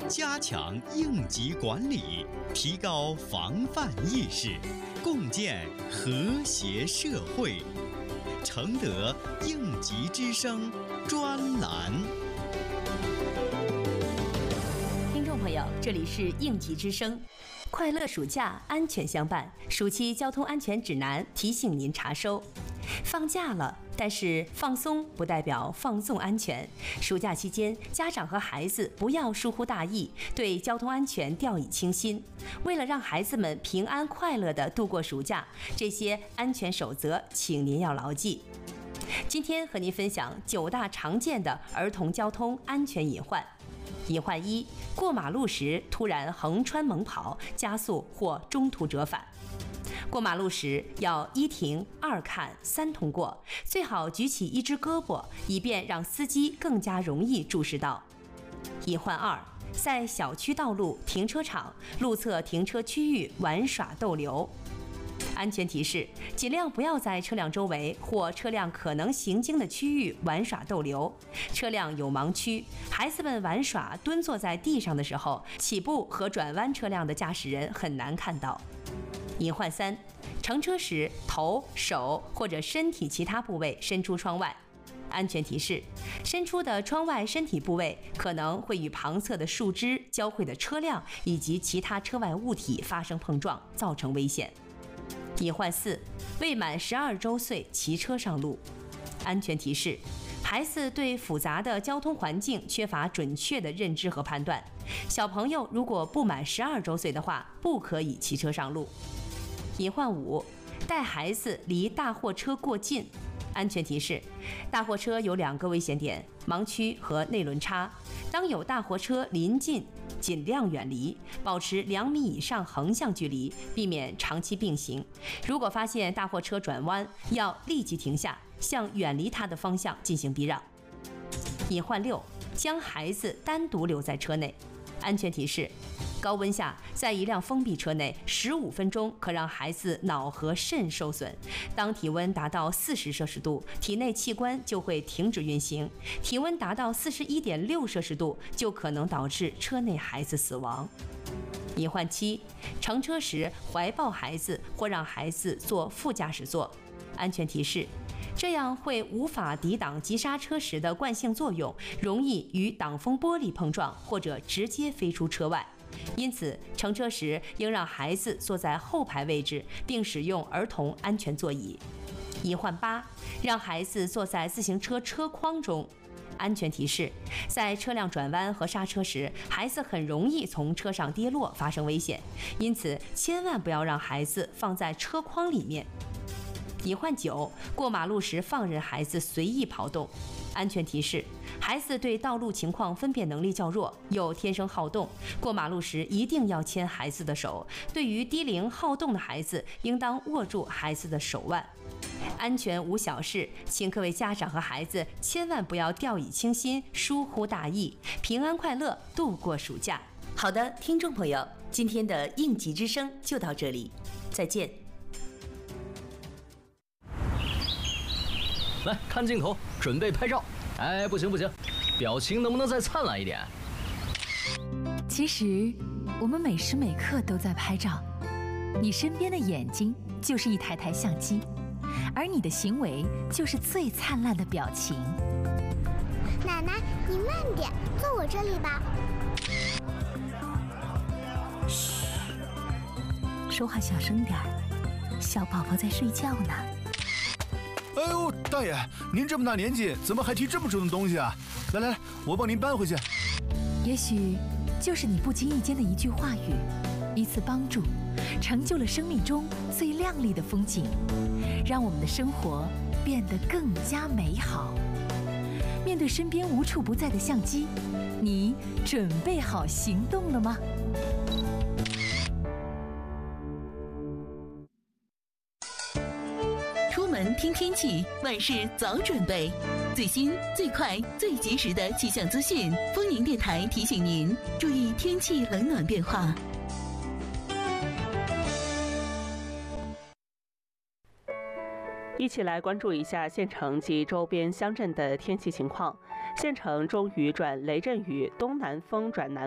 加强应急管理，提高防范意识，共建和谐社会。承德应急之声专栏。 听众朋友，这里是应急之声，快乐暑假，安全相伴。暑期交通安全指南提醒您查收。放假了，但是放松不代表放纵安全。暑假期间，家长和孩子不要疏忽大意，对交通安全掉以轻心。为了让孩子们平安快乐地度过暑假，这些安全守则，请您要牢记。今天和您分享9大常见的儿童交通安全隐患。隐患1：过马路时突然横穿猛跑，加速或中途折返。过马路时要1停2看3通过，最好举起一只胳膊，以便让司机更加容易注视到。隐患2：在小区道路、停车场、路侧停车区域玩耍逗留。安全提示：尽量不要在车辆周围或车辆可能行经的区域玩耍逗留。车辆有盲区，孩子们玩耍蹲坐在地上的时候，起步和转弯车辆的驾驶人很难看到。隐患3：乘车时头、手或者身体其他部位伸出窗外。安全提示：伸出的窗外身体部位可能会与旁侧的树枝、交汇的车辆以及其他车外物体发生碰撞，造成危险。隐患4：未满12周岁骑车上路。安全提示：孩子对复杂的交通环境缺乏准确的认知和判断，小朋友如果不满12周岁的话，不可以骑车上路。隐患5：带孩子离大货车过近。安全提示：大货车有2个危险点，盲区和内轮差。当有大货车临近，尽量远离，保持2米以上横向距离，避免长期并行。如果发现大货车转弯，要立即停下，向远离它的方向进行避让。隐患6：将孩子单独留在车内。安全提示：高温下，在一辆封闭车内15分钟可让孩子脑和肾受损。当体温达到40摄氏度，体内器官就会停止运行；体温达到41.6摄氏度，就可能导致车内孩子死亡。隐患7：乘车时怀抱孩子或让孩子坐副驾驶座。安全提示：这样会无法抵挡急刹车时的惯性作用，容易与挡风玻璃碰撞或者直接飞出车外。因此，乘车时应让孩子坐在后排位置，并使用儿童安全座椅。隐患8：让孩子坐在自行车车筐中。安全提示：在车辆转弯和刹车时，孩子很容易从车上跌落，发生危险，因此千万不要让孩子放在车筐里面。隐患9：过马路时放任孩子随意跑动。安全提示：孩子对道路情况分辨能力较弱，又天生好动，过马路时一定要牵孩子的手。对于低龄好动的孩子，应当握住孩子的手腕。安全无小事，请各位家长和孩子千万不要掉以轻心、疏忽大意，平安快乐度过暑假。好的，听众朋友，今天的应急之声就到这里，再见。 来看镜头，准备拍照。哎，不行不行，表情能不能再灿烂一点？ 其实，我们每时每刻都在拍照。你身边的眼睛就是一台台相机，而你的行为就是最灿烂的表情。 奶奶，你慢点，坐我这里吧。 嘘，说话小声点儿，小宝宝在睡觉呢。 哎呦，大爷，您这么大年纪，怎么还提这么重的东西啊？来来来，我帮您搬回去。 也许就是你不经意间的一句话语，一次帮助，成就了生命中最亮丽的风景，让我们的生活变得更加美好。面对身边无处不在的相机，你准备好行动了吗？ 出门听天气，万事早准备。最新、最快、最及时的气象资讯，丰宁电台提醒您注意天气冷暖变化。 一起来关注一下县城及周边乡镇的天气情况。县城中雨转雷阵雨，东南风转南